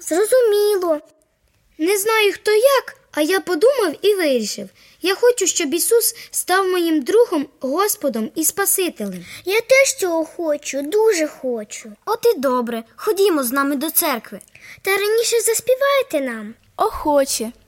Зрозуміло. Не знаю, хто як, а я подумав і вирішив. Я хочу, щоб Ісус став моїм другом, Господом і Спасителем. Я теж цього хочу, дуже хочу. От і добре, ходімо з нами до церкви. Та раніше заспівайте нам. Охоче.